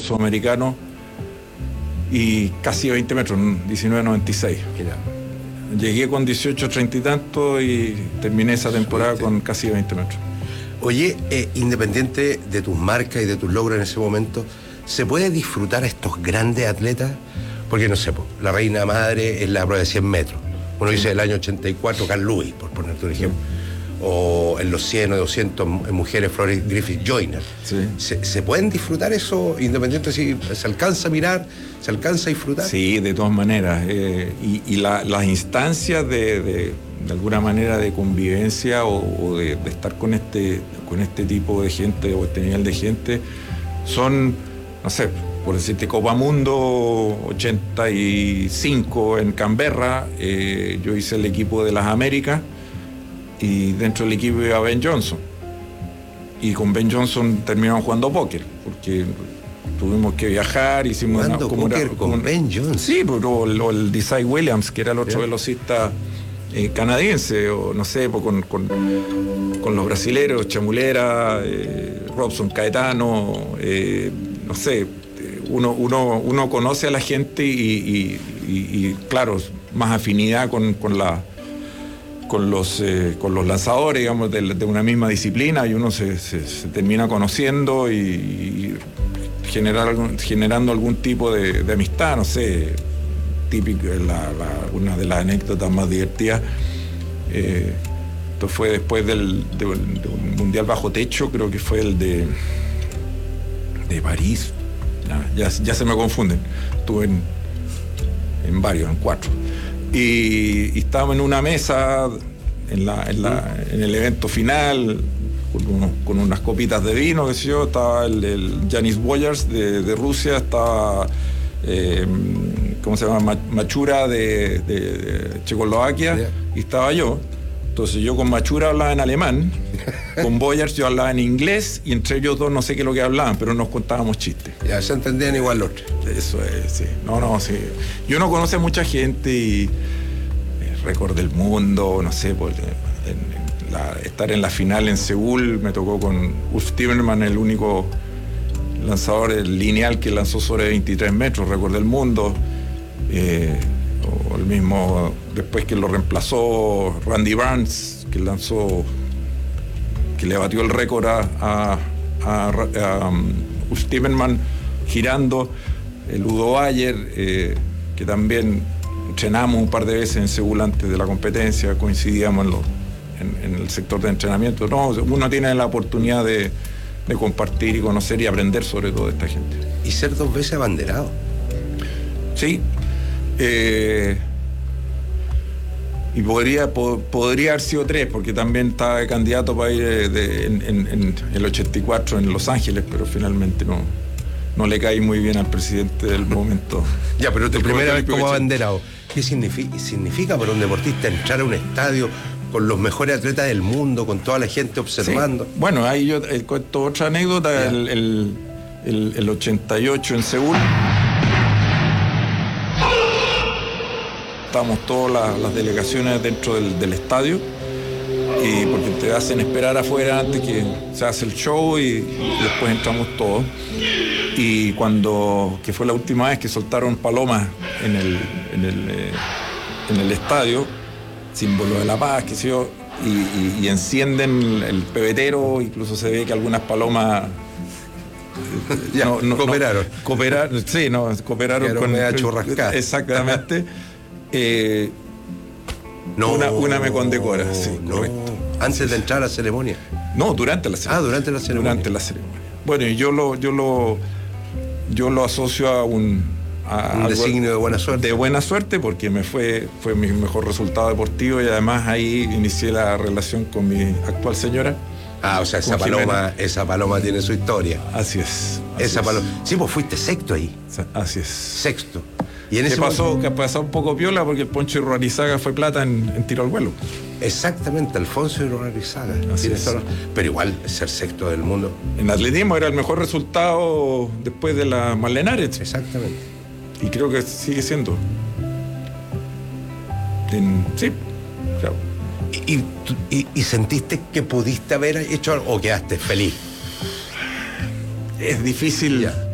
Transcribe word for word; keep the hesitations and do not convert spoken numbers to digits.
sudamericano y casi veinte metros, diecinueve noventa y seis. Llegué con dieciocho treinta y tanto y terminé esa temporada con casi veinte metros. Oye, eh, independiente de tus marcas y de tus logros en ese momento, ¿se puede disfrutar a estos grandes atletas? Porque no sé, la reina madre es la prueba de cien metros. Uno dice el año ochenta y cuatro, Carl Lewis, por ponerte un ejemplo. O en los cien o doscientos mujeres, Florence Griffith Joyner. Sí. ¿Se, ¿Se pueden disfrutar eso independiente si se alcanza a mirar, se alcanza a disfrutar? Sí, de todas maneras. Eh, y y la, las instancias de, de, de alguna manera de convivencia o, o de, de estar con este, con este tipo de gente o este nivel de gente son, no sé, por decirte, Copa Mundo ochenta y cinco en Canberra, eh, yo hice el equipo de las Américas y dentro del equipo iba Ben Johnson. Y con Ben Johnson terminamos jugando póker, porque tuvimos que viajar, hicimos ¿Jugando una, como póker una, con como, Ben Johnson? Sí, pero el, el Desai Williams, que era el otro ¿Sí? velocista eh, canadiense, o no sé, pues con, con, con los brasileros, Chamulera, eh, Robson Caetano, eh, no sé, uno, uno, uno conoce a la gente y, y, y, y claro, más afinidad con, con la con los eh, con los lanzadores, digamos, de, de una misma disciplina, y uno se, se, se termina conociendo y, y generar algún, generando algún tipo de, de amistad, no sé, típico, la, la, una de las anécdotas más divertidas. Eh, esto fue después del, de, de un mundial bajo techo, creo que fue el de, de París. Ya, ya, ya se me confunden. Estuve en, en varios, en cuatro. Y, y estábamos en una mesa en, la, en, la, en el evento final con, uno, con unas copitas de vino, qué sé yo. Estaba el, el Janis Boyars de, de Rusia, estaba eh, ¿cómo se llama? Machura de, de, de Checoslovaquia, yeah. Y estaba yo. Entonces yo con Machura hablaba en alemán, con Boyars yo hablaba en inglés, y entre ellos dos no sé qué es lo que hablaban, pero nos contábamos chistes. Ya se entendían igual los tres. Eso es, sí. No, no, sí. Y uno conoce a mucha gente y eh, récord del mundo, no sé, por, en, en la, estar en la final en Seúl, me tocó con Ulf Timmerman, el único lanzador lineal que lanzó sobre veintitrés metros, récord del mundo. Eh, o el mismo, después que lo reemplazó Randy Barnes, que lanzó, que le batió el récord a, a, a, a um, Ulf Timmerman girando, el Udo Bayer, eh, que también entrenamos un par de veces en Seúl antes de la competencia, coincidíamos en, lo, en, en el sector de entrenamiento. No, uno tiene la oportunidad de, de compartir y conocer y aprender sobre todo de esta gente. Y ser dos veces abanderado. Sí. Eh, y podría, po, podría haber sido tres, porque también estaba de candidato para ir de, de, en, en, en el ochenta y cuatro en Los Ángeles, pero finalmente no, no le caí muy bien al presidente del momento. Ya, pero tu primera vez como abanderado, ¿qué significa, significa para un deportista entrar a un estadio con los mejores atletas del mundo, con toda la gente observando? Sí. Bueno, ahí yo eh, cuento otra anécdota. el, el, el, el ochenta y ocho en Seúl. Estábamos todas las, las delegaciones dentro del, del estadio, y porque te hacen esperar afuera antes que se hace el show, y, y después entramos todos. Y cuando, que fue la última vez que soltaron palomas en el, en el, eh, en el estadio, símbolo de la paz, qué sé yo, y, y, y encienden el pebetero, incluso se ve que algunas palomas ya, no, no, cooperaron. No, cooperaron, sí, no, cooperaron Quedaron con media churrascada. Exactamente. Eh, no, una, una me condecora, sí, no. correcto. ¿Antes de entrar a la ceremonia? No, durante la ceremonia. Ah, durante la ceremonia. Durante la ceremonia. Bueno, y yo lo, yo lo, yo lo asocio a un, a un designio de buena suerte. De buena suerte, porque me fue, fue mi mejor resultado deportivo, y además ahí inicié la relación con mi actual señora. Ah, o sea, esa paloma, esa paloma tiene su historia. Así es. Así esa es. paloma. Sí, pues fuiste sexto ahí. Así es. Sexto. Y en que ese pasó, momento... que pasó un poco piola, porque el Poncho Irurarizaga fue plata en, en tiro al vuelo. Exactamente, Alfonso Irurarizaga. Pero igual ser sexto del mundo. En atletismo era el mejor resultado después de la Marlenares. Exactamente. Y creo que sigue siendo. En, sí, claro. ¿Y, y, ¿Y sentiste que pudiste haber hecho algo o quedaste feliz? Es difícil. Ya.